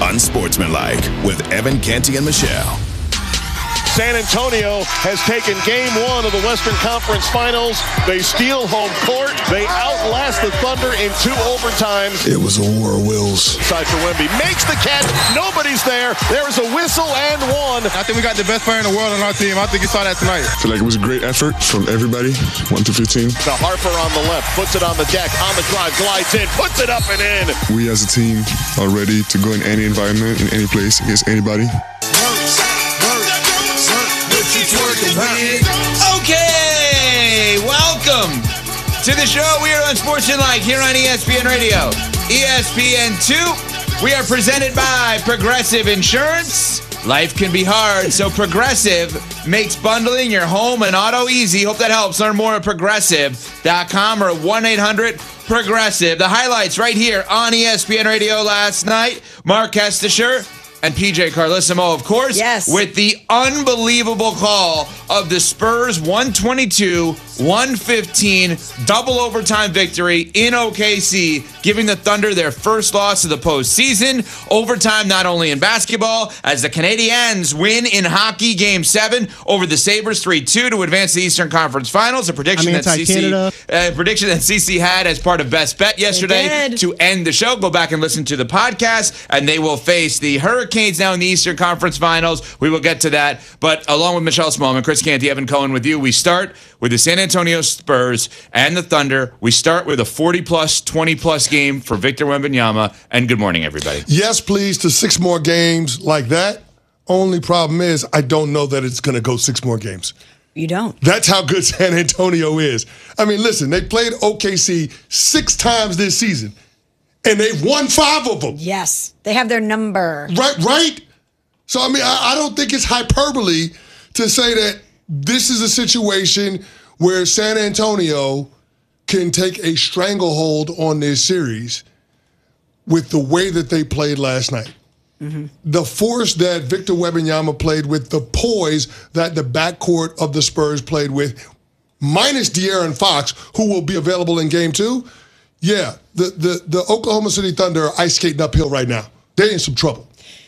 Unsportsmanlike with Evan Canty and Michelle. San Antonio has taken game one of the Western Conference Finals. They steal home court. They outlast the Thunder in 2 overtimes. It was a war of wills. Side for Wemby. Makes the catch. Nobody's there. There's a whistle and one. I think we got the best player in the world on our team. I think you saw that tonight. I feel like it was a great effort from everybody, 1 to 15. The Harper on the left. Puts it on the deck. On the drive. Glides in. Puts it up and in. We as a team are ready to go in any environment, in any place, against anybody. Okay, welcome to the show. We are on Unsportsmanlike here on ESPN Radio. ESPN2. We are presented by Progressive Insurance. Life can be hard, so Progressive makes bundling your home and auto easy. Hope that helps. Learn more at Progressive.com or 1-800-PROGRESSIVE. The highlights right here on ESPN Radio last night. Mark Kestisher and PJ Carlissimo, of course, yes, with the unbelievable call of the Spurs 122-115 double overtime victory in OKC, giving the Thunder their first loss of the postseason. Overtime not only in basketball, as the Canadiens win in hockey Game 7 over the Sabres 3-2 to advance to the Eastern Conference Finals, a prediction that CC had as part of Best Bet yesterday to end the show. Go back and listen to the podcast, and they will face the Hurricanes now in the Eastern Conference Finals. We will get to that. But along with Michelle Smallman, Chris Canty, Evan Cohen with you, we start with the San Antonio Spurs and the Thunder. We start with a 40-plus, 20-plus game for Victor Wembanyama. And good morning, everybody. Yes, please, to 6 more games like that. Only problem is I don't know that it's going to go 6 more games. You don't. That's how good San Antonio is. I mean, listen, they played OKC 6 times this season. And they've won 5 of them. Yes. They have their number. Right? So, I mean, I don't think it's hyperbole to say that this is a situation where San Antonio can take a stranglehold on this series with the way that they played last night. Mm-hmm. The force that Victor Wembanyama played with, the poise that the backcourt of the Spurs played with, minus De'Aaron Fox, who will be available in Game 2. Yeah, the Oklahoma City Thunder are ice skating uphill right now. They're in some trouble.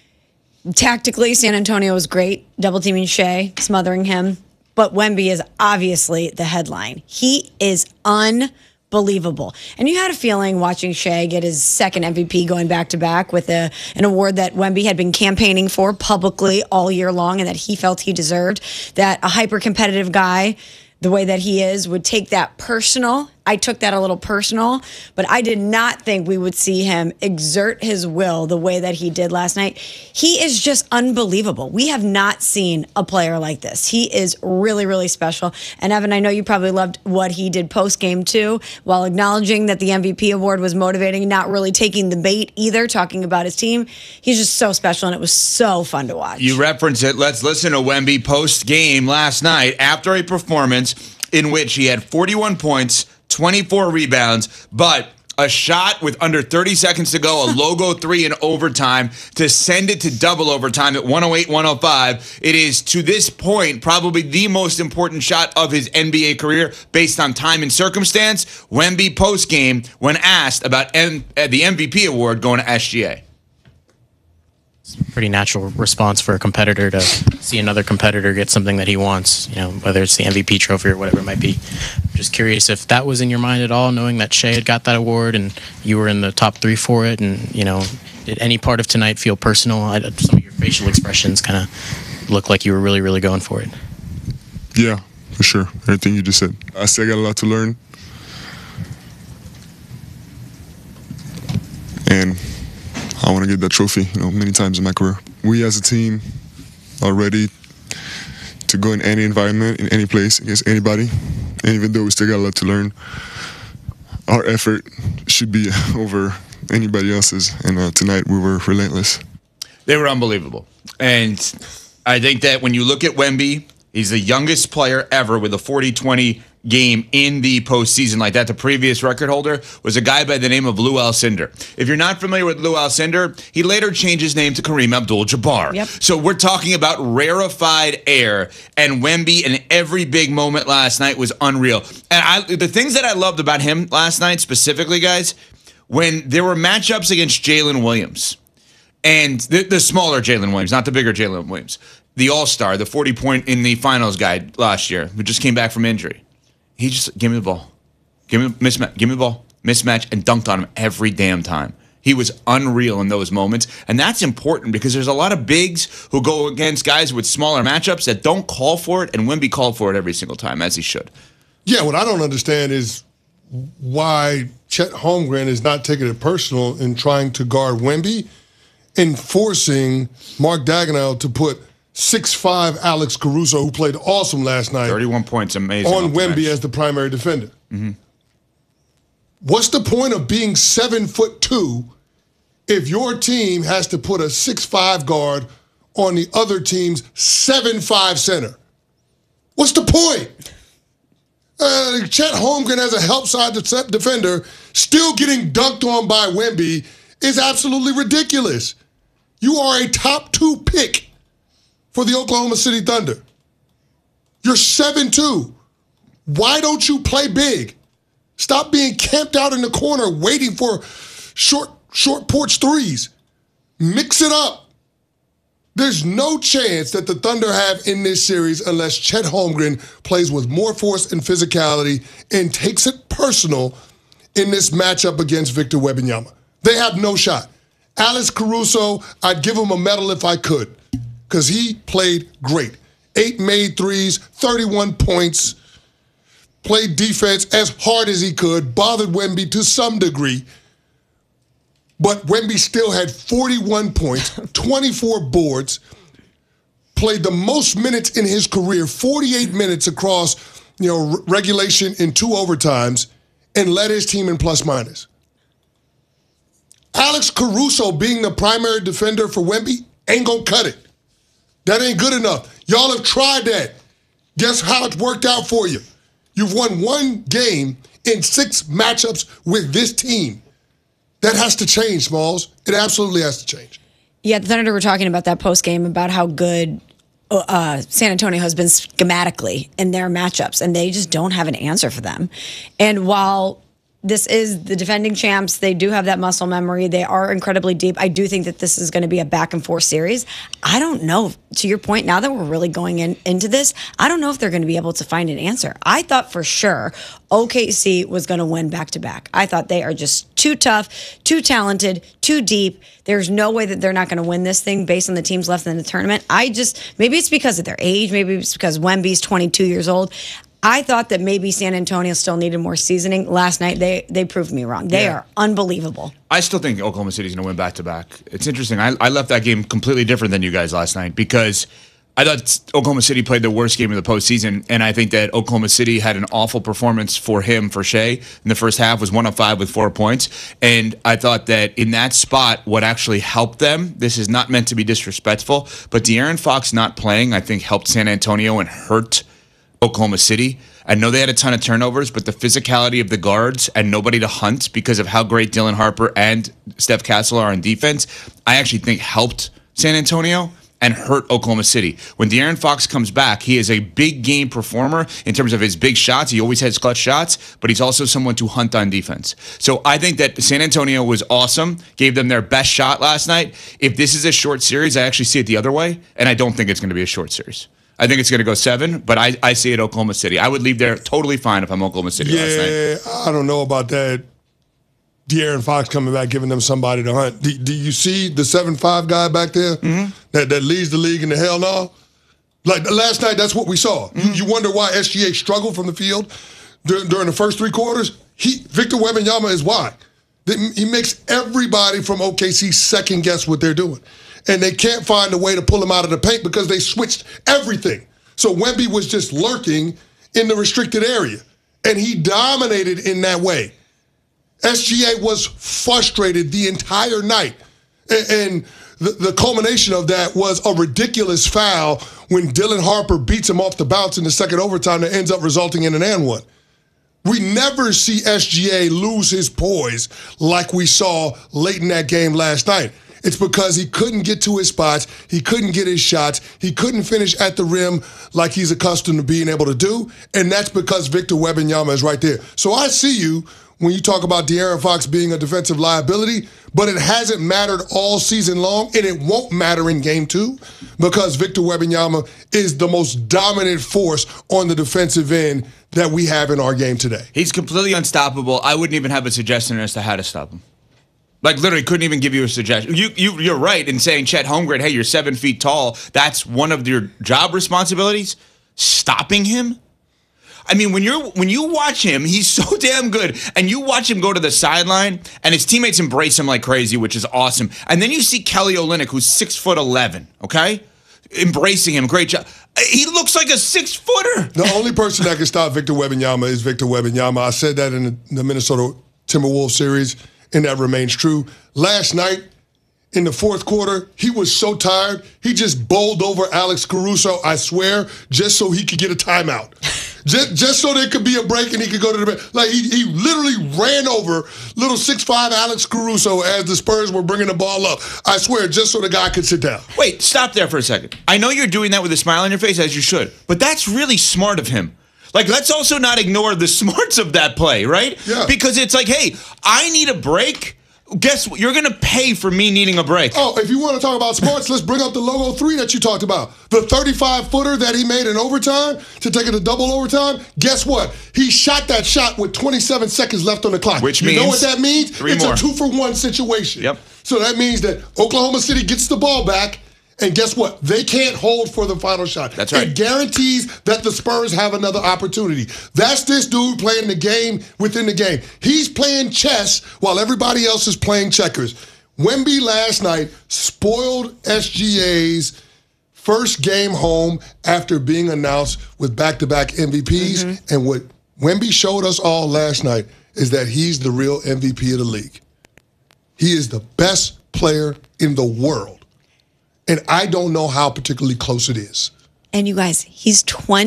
Tactically, San Antonio was great, double-teaming Shea, smothering him. But Wemby is obviously the headline. He is unbelievable. And you had a feeling watching Shea get his second MVP going back-to-back with an award that Wemby had been campaigning for publicly all year long and that he felt he deserved, that a hyper-competitive guy, the way that he is, would take that personal. I took that a little personal, but I did not think we would see him exert his will the way that he did last night. He is just unbelievable. We have not seen a player like this. He is really, really special. And Evan, I know you probably loved what he did post-game too, while acknowledging that the MVP award was motivating, not really taking the bait either, talking about his team. He's just so special, and it was so fun to watch. You reference it. Let's listen to Wemby post-game last night after a performance in which he had 41 points, 24 rebounds, but a shot with under 30 seconds to go, a logo 3 in overtime to send it to double overtime at 108-105. It is, to this point, probably the most important shot of his NBA career based on time and circumstance. Wemby post-game, when asked about the MVP award going to SGA. It's a pretty natural response for a competitor to see another competitor get something that he wants, whether it's the MVP trophy or whatever it might be. I'm just curious if that was in your mind at all, knowing that Shea had got that award and you were in the top 3 for it, and, did any part of tonight feel personal? Some of your facial expressions kind of look like you were really, really going for it. Yeah, for sure. Everything you just said. I still got a lot to learn. And I want to get that trophy, many times in my career. We as a team are ready to go in any environment, in any place, against anybody. And even though we still got a lot to learn, our effort should be over anybody else's. And tonight we were relentless. They were unbelievable. And I think that when you look at Wemby, he's the youngest player ever with a 40-20 game in the postseason like that. The previous record holder was a guy by the name of Lou Alcindor. If you're not familiar with Lou Alcindor, he later changed his name to Kareem Abdul-Jabbar. Yep. So we're talking about rarefied air, and Wemby in every big moment last night was unreal. And the things that I loved about him last night specifically, guys, when there were matchups against Jalen Williams, And the smaller Jalen Williams, not the bigger Jalen Williams. The all-star, the 40-point in the finals guy last year, who just came back from injury. He just, give me the ball. Give me the ball. Mismatch, and dunked on him every damn time. He was unreal in those moments. And that's important because there's a lot of bigs who go against guys with smaller matchups that don't call for it, and Wemby called for it every single time, as he should. Yeah, what I don't understand is why Chet Holmgren is not taking it personal in trying to guard Wemby and forcing Mark Daigneault to put 6'5" Alex Caruso, who played awesome last night, 31 points, amazing, on Wemby as the primary defender. Mm-hmm. What's the point of being 7'2" if your team has to put a 6'5" guard on the other team's 7'5" center? What's the point? Chet Holmgren as a help side defender still getting dunked on by Wemby is absolutely ridiculous. You are a top 2 pick for the Oklahoma City Thunder. You're 7'2". Why don't you play big? Stop being camped out in the corner waiting for short porch threes. Mix it up. There's no chance that the Thunder have in this series unless Chet Holmgren plays with more force and physicality and takes it personal in this matchup against Victor Wembanyama. They have no shot. Alex Caruso, I'd give him a medal if I could because he played great. 8 made threes, 31 points, played defense as hard as he could, bothered Wemby to some degree. But Wemby still had 41 points, 24 boards, played the most minutes in his career, 48 minutes across, regulation in 2 overtimes, and led his team in plus-minus. Alex Caruso being the primary defender for Wemby ain't gonna cut it. That ain't good enough. Y'all have tried that. Guess how it worked out for you? You've won 1 game in 6 matchups with this team. That has to change, Smalls. It absolutely has to change. Yeah, the Thunder were talking about that post game about how good San Antonio has been schematically in their matchups, and they just don't have an answer for them. And while this is the defending champs, they do have that muscle memory. They are incredibly deep. I do think that this is going to be a back and forth series. I don't know. To your point, now that we're really going into this, I don't know if they're going to be able to find an answer. I thought for sure OKC was going to win back-to-back. I thought they are just too tough, too talented, too deep. There's no way that they're not going to win this thing based on the teams left in the tournament. Maybe it's because of their age. Maybe it's because Wemby's 22 years old. I thought that maybe San Antonio still needed more seasoning. Last night, they proved me wrong. They are unbelievable. I still think Oklahoma City's going to win back-to-back. It's interesting. I left that game completely different than you guys last night because I thought Oklahoma City played the worst game of the postseason, and I think that Oklahoma City had an awful performance for Shea, in the first half was 1 of 5 with 4 points. And I thought that in that spot, what actually helped them, this is not meant to be disrespectful, but De'Aaron Fox not playing, I think, helped San Antonio and hurt Oklahoma City. I know they had a ton of turnovers, but the physicality of the guards and nobody to hunt because of how great Dylan Harper and Steph Castle are on defense, I actually think helped San Antonio and hurt Oklahoma City. When De'Aaron Fox comes back, he is a big game performer in terms of his big shots. He always has clutch shots, but he's also someone to hunt on defense. So I think that San Antonio was awesome, gave them their best shot last night. If this is a short series, I actually see it the other way, and I don't think it's going to be a short series. I think it's going to go 7, but I see it Oklahoma City. I would leave there totally fine if I'm Oklahoma City last night. Yeah, I don't know about that. De'Aaron Fox coming back, giving them somebody to hunt. Do you see the 7'5" guy back there that leads the league in the hell no? Like last night, that's what we saw. You wonder why SGA struggled from the field during the first 3 quarters? Victor Wembanyama is why. He makes everybody from OKC second guess what they're doing. And they can't find a way to pull him out of the paint because they switched everything. So Wemby was just lurking in the restricted area. And he dominated in that way. SGA was frustrated the entire night. And the culmination of that was a ridiculous foul when Dylan Harper beats him off the bounce in the second overtime that ends up resulting in an and one. We never see SGA lose his poise like we saw late in that game last night. It's because he couldn't get to his spots. He couldn't get his shots. He couldn't finish at the rim like he's accustomed to being able to do. And that's because Victor Wembanyama is right there. So I see you when you talk about De'Aaron Fox being a defensive liability, but it hasn't mattered all season long, and it won't matter in Game 2 because Victor Wembanyama is the most dominant force on the defensive end that we have in our game today. He's completely unstoppable. I wouldn't even have a suggestion as to how to stop him. Like, literally couldn't even give you a suggestion. You're right in saying, Chet Holmgren, hey, you're 7 feet tall. That's one of your job responsibilities. Stopping him? I mean, when you watch him, he's so damn good. And you watch him go to the sideline, and his teammates embrace him like crazy, which is awesome. And then you see Kelly Olynyk, who's 6'11", okay? Embracing him. Great job. He looks like a 6-footer. The only person that can stop Victor Wembanyama is Victor Wembanyama. I said that in the Minnesota Timberwolves series, and that remains true. Last night, in the fourth quarter, he was so tired, he just bowled over Alex Caruso, I swear, just so he could get a timeout. Just so there could be a break and he could go to the bench. Like, he literally ran over little 6'5" Alex Caruso as the Spurs were bringing the ball up. I swear, just so the guy could sit down. Wait, stop there for a second. I know you're doing that with a smile on your face, as you should, but that's really smart of him. Like, let's also not ignore the smarts of that play, right? Yeah. Because it's like, hey, I need a break. Guess what? You're going to pay for me needing a break. Oh, if you want to talk about sports, let's bring up the logo 3 that you talked about. The 35-footer that he made in overtime to take it to double overtime. Guess what? He shot that shot with 27 seconds left on the clock. Which means, you know what that means? It's more. A 2-for-1 situation. Yep. So that means that Oklahoma City gets the ball back, and guess what? They can't hold for the final shot. That's right. It guarantees that the Spurs have another opportunity. That's this dude playing the game within the game. He's playing chess while everybody else is playing checkers. Wemby last night spoiled SGA's first game home after being announced with back-to-back MVPs. Mm-hmm. And what Wemby showed us all last night is that he's the real MVP of the league. He is the best player in the world. And I don't know how particularly close it is. And you guys, he's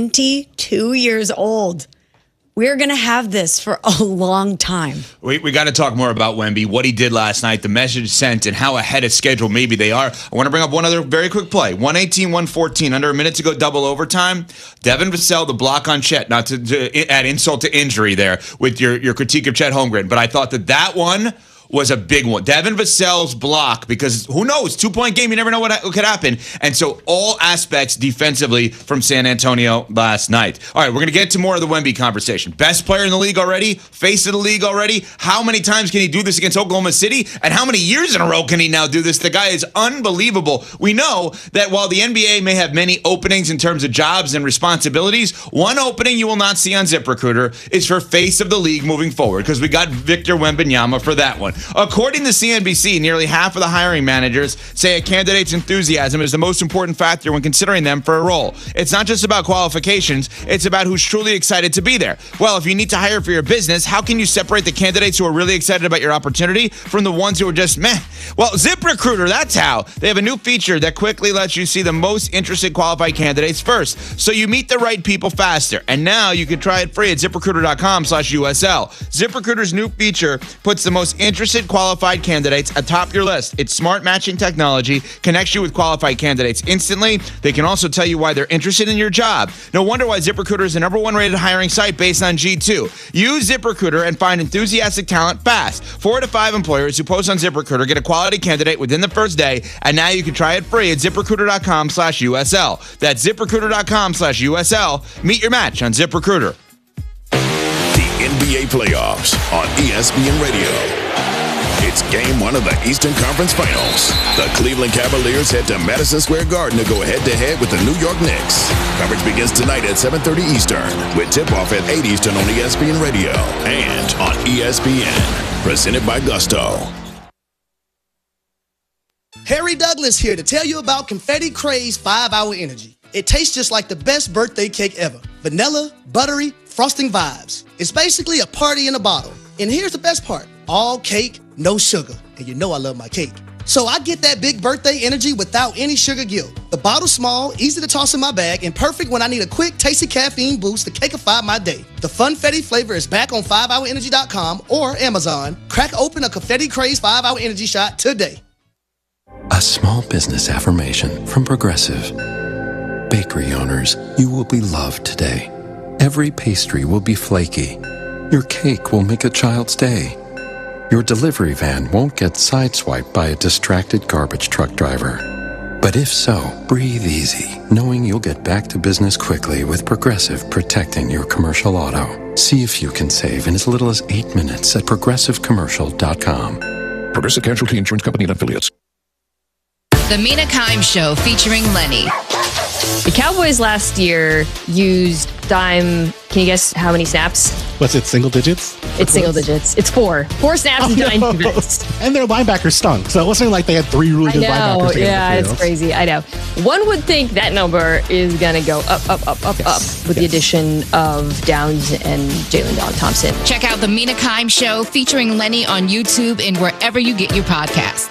22 years old. We're going to have this for a long time. We got to talk more about Wemby, what he did last night, the message sent, and how ahead of schedule maybe they are. I want to bring up one other very quick play. 118-114, under a minute to go, double overtime. Devin Vassell, the block on Chet, not to add insult to injury there with your critique of Chet Holmgren, but I thought that one was a big one. Devin Vassell's block, because who knows, 2-point game, you never know what could happen. And so all aspects defensively from San Antonio last night. All right, we're going to get to more of the Wemby conversation. Best player in the league already, face of the league already. How many times can he do this against Oklahoma City? And how many years in a row can he now do this? The guy is unbelievable. We know that while the NBA may have many openings in terms of jobs and responsibilities, one opening you will not see on ZipRecruiter is for face of the league moving forward, because we got Victor Wembanyama for that one. According to CNBC, nearly half of the hiring managers say a candidate's enthusiasm is the most important factor when considering them for a role. It's not just about qualifications, it's about who's truly excited to be there. Well, if you need to hire for your business, how can you separate the candidates who are really excited about your opportunity from the ones who are just meh? Well, ZipRecruiter, that's how. They have a new feature that quickly lets you see the most interested qualified candidates first, so you meet the right people faster. And now you can try it free at ZipRecruiter.com/USL. ZipRecruiter's new feature puts the most interested qualified candidates atop your list. Its smart matching technology connects you with qualified candidates instantly. They can also tell you why they're interested in your job. No wonder why ZipRecruiter is the #1 rated hiring site based on G2. Use ZipRecruiter and find enthusiastic talent fast. 4 to 5 employers who post on ZipRecruiter get a quality candidate within the first day, and now you can try it free at ZipRecruiter.com/USL. That's ZipRecruiter.com/USL. Meet your match on ZipRecruiter. The NBA playoffs on ESPN Radio. It's game 1 of the Eastern Conference Finals. The Cleveland Cavaliers head to Madison Square Garden to go head-to-head with the New York Knicks. Coverage begins tonight at 7:30 Eastern, with tip-off at 8 Eastern on ESPN Radio and on ESPN. Presented by Gusto. Harry Douglas here to tell you about Confetti Craze 5-Hour Energy. It tastes just like the best birthday cake ever. Vanilla, buttery, frosting vibes. It's basically a party in a bottle. And here's the best part. All cake, no sugar. And you know I love my cake. So I get that big birthday energy without any sugar guilt. The bottle's small, easy to toss in my bag, and perfect when I need a quick, tasty caffeine boost to cakeify my day. The Funfetti flavor is back on 5hourenergy.com or Amazon. Crack open a Confetti Craze 5-Hour Energy shot today. A small business affirmation from Progressive. Bakery owners, you will be loved today. Every pastry will be flaky. Your cake will make a child's day. Your delivery van won't get sideswiped by a distracted garbage truck driver. But if so, breathe easy, knowing you'll get back to business quickly with Progressive protecting your commercial auto. See if you can save in as little as 8 minutes at progressivecommercial.com. Progressive Casualty Insurance Company and Affiliates. The Mina Kimes Show featuring Lenny. The Cowboys last year used Dime. Can you guess how many snaps? What's it, single digits? It's single digits. It's 4. 4 snaps and 9 defense. And their linebackers stunk. So it wasn't like they had 3 really good linebackers. Yeah, it's crazy. I know. One would think that number is going to go up with the addition of Downs and Jalen Dog Thompson. Check out The Mina Kimes Show featuring Lenny on YouTube and wherever you get your podcasts.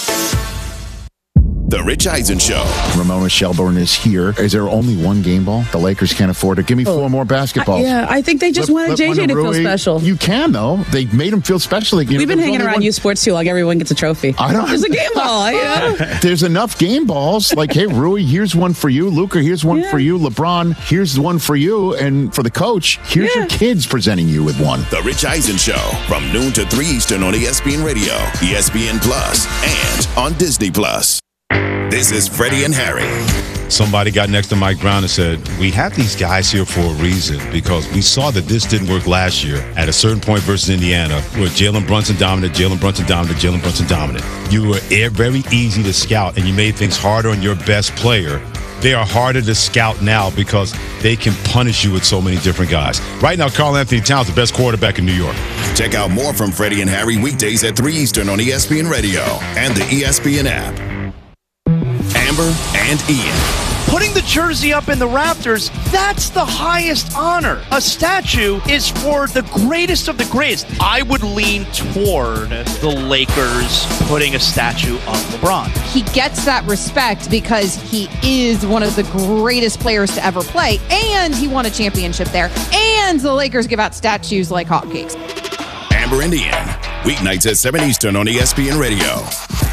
The Rich Eisen Show. Ramona Shelburne is here. Is there only one game ball? The Lakers can't afford it. Give me 4 more basketballs. Yeah, I think they just wanted JJ to feel special. You can, though. They made him feel special. We've been hanging around U Sports too long. Everyone gets a trophy. There's a game ball. There's enough game balls. Like, hey, Rui, here's one for you. Luka, here's one for you. LeBron, here's one for you. And for the coach, here's your kids presenting you with one. The Rich Eisen Show from noon to 3 Eastern on ESPN Radio, ESPN Plus, and on Disney Plus. This is Freddie and Harry. Somebody got next to Mike Brown and said, we have these guys here for a reason because we saw that this didn't work last year at a certain point versus Indiana where Jalen Brunson dominant. You were very easy to scout and you made things harder on your best player. They are harder to scout now because they can punish you with so many different guys. Right now, Karl Anthony Towns, the best quarterback in New York. Check out more from Freddie and Harry weekdays at 3 Eastern on ESPN Radio and the ESPN app. Amber and Ian. Putting the jersey up in the rafters, that's the highest honor. A statue is for the greatest of the greatest. I would lean toward the Lakers putting a statue of LeBron. He gets that respect because he is one of the greatest players to ever play, and he won a championship there, and the Lakers give out statues like hotcakes. Amber and Ian, weeknights at 7 Eastern on ESPN Radio.